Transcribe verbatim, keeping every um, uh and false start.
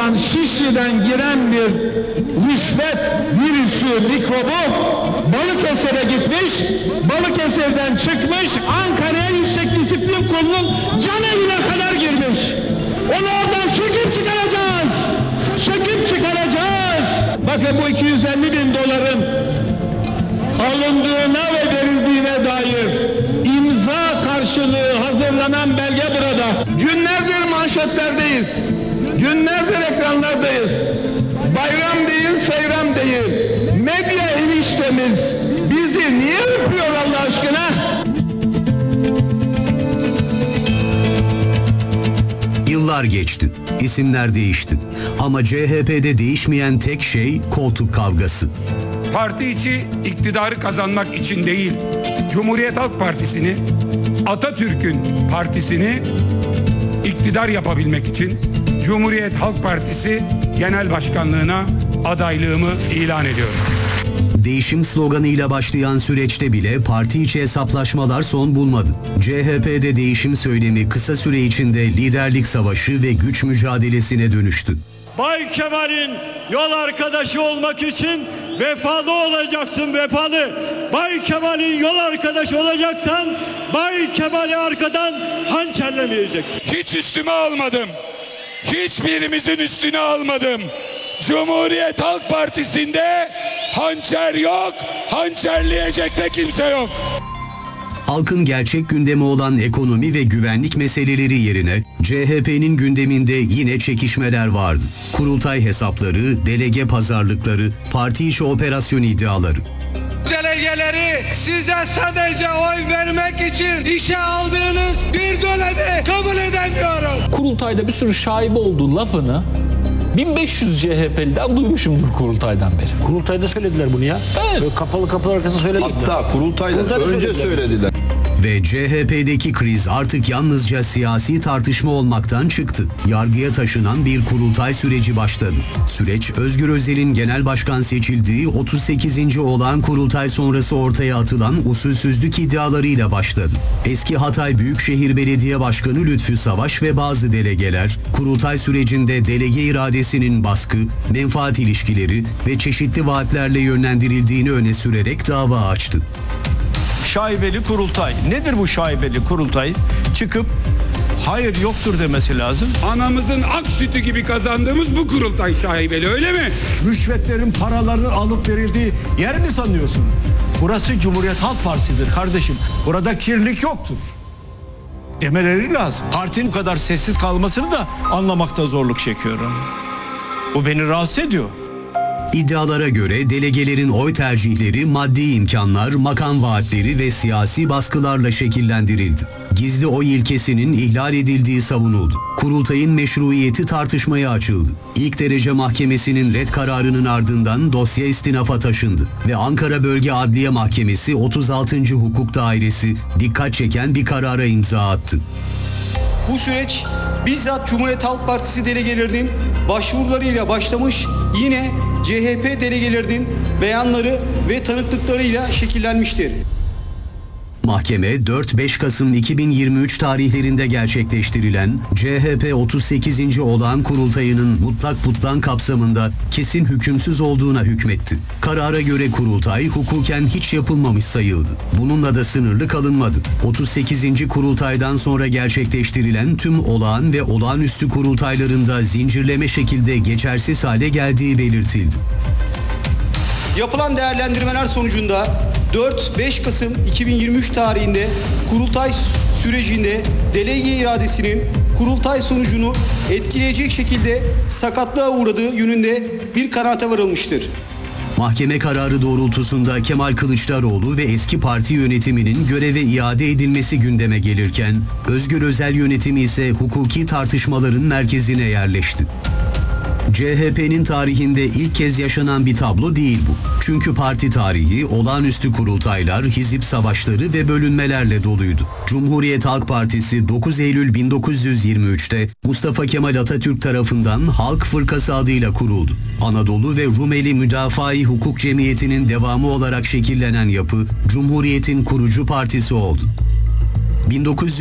olan Şişli'den giren bir rüşvet virüsü, mikrobu Balıkesir'e gitmiş, Balıkesir'den çıkmış, Ankara'ya Yüksek Disiplin Kurulu'nun can evine kadar girmiş. Onu oradan söküp çıkaracağız. Söküp çıkaracağız. Bakın bu iki yüz elli bin doların alındığına ve verildiğine dair imza karşılığı hazırlanan belge burada. Günlerdir manşetlerdeyiz. Günlerdir ekranlardayız. Bayram değil, seyran değil. Medya eniştemiz bizi niye öpüyor Allah aşkına? Yıllar geçti, isimler değişti. Ama C H P'de değişmeyen tek şey koltuk kavgası. Parti içi iktidarı kazanmak için değil, Cumhuriyet Halk Partisi'ni, Atatürk'ün partisini iktidar yapabilmek için Cumhuriyet Halk Partisi Genel Başkanlığına adaylığımı ilan ediyorum. Değişim sloganıyla başlayan süreçte bile parti içi hesaplaşmalar son bulmadı. C H P'de değişim söylemi kısa süre içinde liderlik savaşı ve güç mücadelesine dönüştü. Bay Kemal'in yol arkadaşı olmak için vefalı olacaksın, vefalı. Bay Kemal'in yol arkadaşı olacaksan Bay Kemal'i arkadan hançerlemeyeceksin. Hiç üstüme almadım. Hiçbirimizin üstüne almadım. Cumhuriyet Halk Partisi'nde hançer yok, hançerleyecek de kimse yok. Halkın gerçek gündemi olan ekonomi ve güvenlik meseleleri yerine C H P'nin gündeminde yine çekişmeler vardı. Kurultay hesapları, delege pazarlıkları, parti içi operasyon iddiaları. Delegeleri size sadece oy vermek için işe aldığınız bir dönemi kabul edemiyorum. Kurultayda bir sürü şaibe olduğu lafını bin beş yüz C H P'liden duymuşumdur kurultaydan beri. Kurultayda söylediler bunu ya. Evet. Böyle kapalı kapılar arkasında söylediler. Hatta kurultayda, kurultayda önce söylediler. söylediler. Ve C H P'deki kriz artık yalnızca siyasi tartışma olmaktan çıktı. Yargıya taşınan bir kurultay süreci başladı. Süreç, Özgür Özel'in genel başkan seçildiği otuz sekizinci olağan kurultay sonrası ortaya atılan usulsüzlük iddialarıyla başladı. Eski Hatay Büyükşehir Belediye Başkanı Lütfü Savaş ve bazı delegeler, kurultay sürecinde delege iradesinin baskı, menfaat ilişkileri ve çeşitli vaatlerle yönlendirildiğini öne sürerek dava açtı. Şaibeli kurultay. Nedir bu şaibeli kurultay? Çıkıp hayır yoktur demesi lazım. Anamızın ak sütü gibi kazandığımız bu kurultay şaibeli, öyle mi? Rüşvetlerin, paraların alıp verildiği yer mi sanıyorsun? Burası Cumhuriyet Halk Partisi'dir kardeşim. Burada kirlilik yoktur demeleri lazım. Partinin bu kadar sessiz kalmasını da anlamakta zorluk çekiyorum. Bu beni rahatsız ediyor. İddialara göre delegelerin oy tercihleri maddi imkanlar, makam vaatleri ve siyasi baskılarla şekillendirildi. Gizli oy ilkesinin ihlal edildiği savunuldu. Kurultayın meşruiyeti tartışmaya açıldı. İlk derece mahkemesinin red kararının ardından dosya istinafa taşındı ve Ankara Bölge Adliye Mahkemesi otuz altıncı Hukuk Dairesi dikkat çeken bir karara imza attı. Bu süreç bizzat Cumhuriyet Halk Partisi delegelerinin başvurularıyla başlamış, yine C H P delegelerinin beyanları ve tanıklıklarıyla şekillenmiştir. Mahkeme dört beş Kasım iki bin yirmi üç tarihlerinde gerçekleştirilen C H P otuz sekizinci olağan kurultayının mutlak putlan kapsamında kesin hükümsüz olduğuna hükmetti. Karara göre kurultay hukuken hiç yapılmamış sayıldı. Bununla da sınırlı kalınmadı. otuz sekizinci kurultaydan sonra gerçekleştirilen tüm olağan ve olağanüstü kurultaylarında zincirleme şekilde geçersiz hale geldiği belirtildi. Yapılan değerlendirmeler sonucunda dört beş Kasım iki bin yirmi üç tarihinde kurultay sürecinde delege iradesinin kurultay sonucunu etkileyecek şekilde sakatlığa uğradığı yönünde bir kanaate varılmıştır. Mahkeme kararı doğrultusunda Kemal Kılıçdaroğlu ve eski parti yönetiminin göreve iade edilmesi gündeme gelirken, Özgür Özel yönetimi ise hukuki tartışmaların merkezine yerleşti. C H P'nin tarihinde ilk kez yaşanan bir tablo değil bu. Çünkü parti tarihi olağanüstü kurultaylar, hizip savaşları ve bölünmelerle doluydu. Cumhuriyet Halk Partisi dokuz Eylül bin dokuz yüz yirmi üç'te Mustafa Kemal Atatürk tarafından Halk Fırkası adıyla kuruldu. Anadolu ve Rumeli Müdafaa-i Hukuk Cemiyeti'nin devamı olarak şekillenen yapı, Cumhuriyet'in kurucu partisi oldu. bin dokuz yüz